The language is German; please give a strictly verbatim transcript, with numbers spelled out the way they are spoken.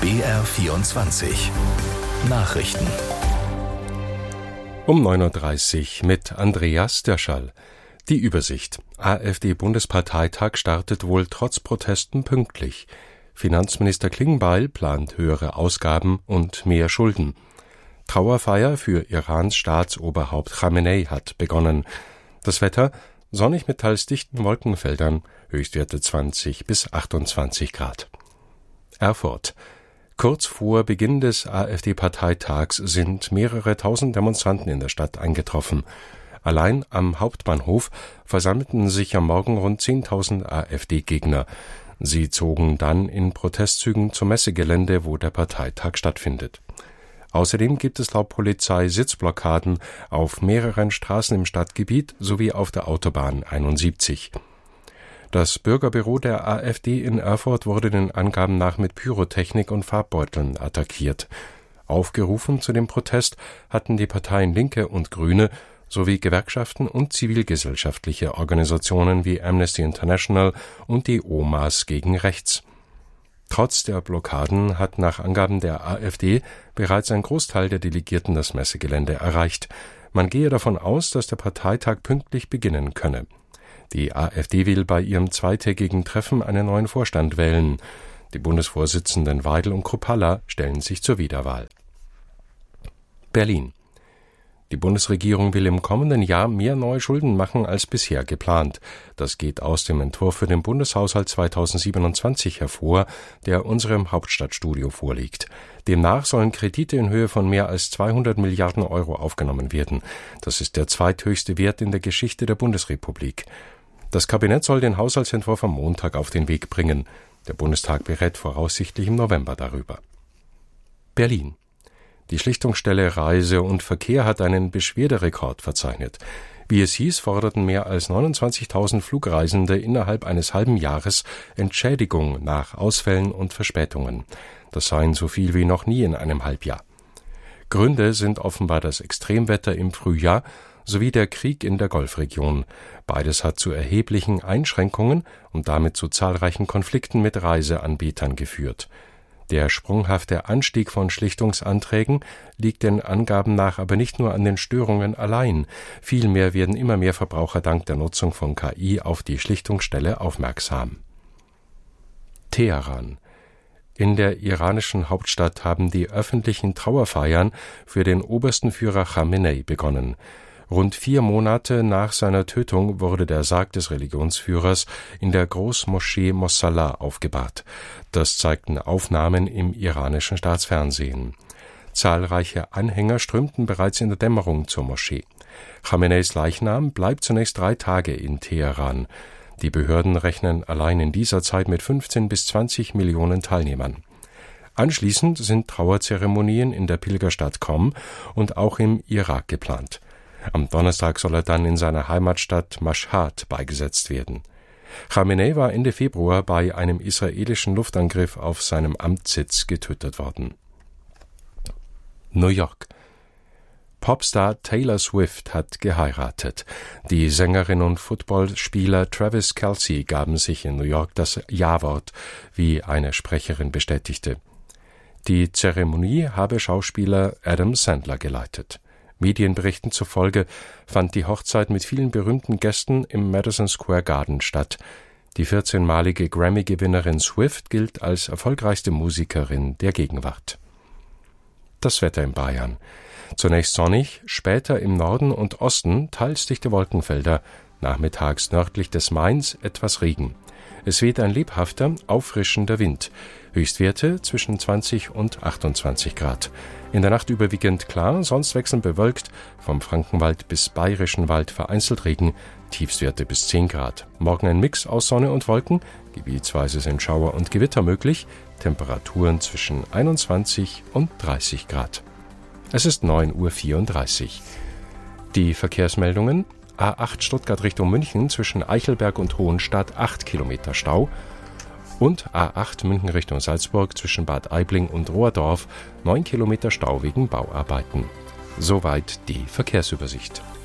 B R vierundzwanzig Nachrichten. Um neun Uhr dreißig mit Andreas Dörschall. Die Übersicht. AfD-Bundesparteitag startet wohl trotz Protesten pünktlich. Finanzminister Klingbeil plant höhere Ausgaben und mehr Schulden. Trauerfeier für Irans Staatsoberhaupt Khamenei hat begonnen. Das Wetter: sonnig mit teils dichten Wolkenfeldern, Höchstwerte zwanzig bis achtundzwanzig Grad. Erfurt. Kurz vor Beginn des AfD-Parteitags sind mehrere tausend Demonstranten in der Stadt eingetroffen. Allein am Hauptbahnhof versammelten sich am Morgen rund zehntausend AfD-Gegner. Sie zogen dann in Protestzügen zum Messegelände, wo der Parteitag stattfindet. Außerdem gibt es laut Polizei Sitzblockaden auf mehreren Straßen im Stadtgebiet sowie auf der Autobahn einundsiebzig. Das Bürgerbüro der AfD in Erfurt wurde den Angaben nach mit Pyrotechnik und Farbbeuteln attackiert. Aufgerufen zu dem Protest hatten die Parteien Linke und Grüne sowie Gewerkschaften und zivilgesellschaftliche Organisationen wie Amnesty International und die Omas gegen Rechts. Trotz der Blockaden hat nach Angaben der AfD bereits ein Großteil der Delegierten das Messegelände erreicht. Man gehe davon aus, dass der Parteitag pünktlich beginnen könne. Die AfD will bei ihrem zweitägigen Treffen einen neuen Vorstand wählen. Die Bundesvorsitzenden Weidel und Kruppalla stellen sich zur Wiederwahl. Berlin. Die Bundesregierung will im kommenden Jahr mehr neue Schulden machen als bisher geplant. Das geht aus dem Entwurf für den Bundeshaushalt zweitausendsiebenundzwanzig hervor, der unserem Hauptstadtstudio vorliegt. Demnach sollen Kredite in Höhe von mehr als zweihundert Milliarden Euro aufgenommen werden. Das ist der zweithöchste Wert in der Geschichte der Bundesrepublik. Das Kabinett soll den Haushaltsentwurf am Montag auf den Weg bringen. Der Bundestag berät voraussichtlich im November darüber. Berlin. Die Schlichtungsstelle Reise und Verkehr hat einen Beschwerderekord verzeichnet. Wie es hieß, forderten mehr als neunundzwanzigtausend Flugreisende innerhalb eines halben Jahres Entschädigung nach Ausfällen und Verspätungen. Das seien so viel wie noch nie in einem Halbjahr. Gründe sind offenbar das Extremwetter im Frühjahr sowie der Krieg in der Golfregion. Beides hat zu erheblichen Einschränkungen und damit zu zahlreichen Konflikten mit Reiseanbietern geführt. Der sprunghafte Anstieg von Schlichtungsanträgen liegt den Angaben nach aber nicht nur an den Störungen allein. Vielmehr werden immer mehr Verbraucher dank der Nutzung von K I auf die Schlichtungsstelle aufmerksam. Teheran. In der iranischen Hauptstadt haben die öffentlichen Trauerfeiern für den obersten Führer Khamenei begonnen. Rund vier Monate nach seiner Tötung wurde der Sarg des Religionsführers in der Großmoschee Mossallah aufgebahrt. Das zeigten Aufnahmen im iranischen Staatsfernsehen. Zahlreiche Anhänger strömten bereits in der Dämmerung zur Moschee. Khameneis Leichnam bleibt zunächst drei Tage in Teheran. Die Behörden rechnen allein in dieser Zeit mit fünfzehn bis zwanzig Millionen Teilnehmern. Anschließend sind Trauerzeremonien in der Pilgerstadt Qom und auch im Irak geplant. Am Donnerstag soll er dann in seiner Heimatstadt Mashhad beigesetzt werden. Khamenei war Ende Februar bei einem israelischen Luftangriff auf seinem Amtssitz getötet worden. New York. Popstar Taylor Swift hat geheiratet. Die Sängerin und Footballspieler Travis Kelce gaben sich in New York das Ja-Wort, wie eine Sprecherin bestätigte. Die Zeremonie habe Schauspieler Adam Sandler geleitet. Medienberichten zufolge fand die Hochzeit mit vielen berühmten Gästen im Madison Square Garden statt. Die vierzehnmalige Grammy-Gewinnerin Swift gilt als erfolgreichste Musikerin der Gegenwart. Das Wetter in Bayern. Zunächst sonnig, später im Norden und Osten teils dichte Wolkenfelder, nachmittags nördlich des Mains etwas Regen. Es weht ein lebhafter, auffrischender Wind. Höchstwerte zwischen zwanzig und achtundzwanzig Grad. In der Nacht überwiegend klar, sonst wechselnd bewölkt, vom Frankenwald bis Bayerischen Wald vereinzelt Regen, Tiefstwerte bis zehn Grad. Morgen ein Mix aus Sonne und Wolken, gebietsweise sind Schauer und Gewitter möglich, Temperaturen zwischen einundzwanzig und dreißig Grad. Es ist neun Uhr vierunddreißig. Die Verkehrsmeldungen: A acht Stuttgart Richtung München zwischen Eichelberg und Hohenstadt acht Kilometer Stau und A acht München Richtung Salzburg zwischen Bad Aibling und Rohrdorf neun Kilometer Stau wegen Bauarbeiten. Soweit die Verkehrsübersicht.